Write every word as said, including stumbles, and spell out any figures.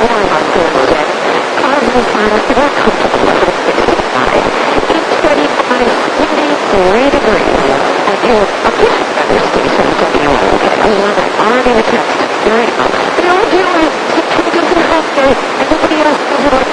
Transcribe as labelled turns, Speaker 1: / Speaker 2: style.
Speaker 1: warm on Thursday. Clouds and clouds more comfortable over sixty-five. East thirty-five, windy, three degrees. Until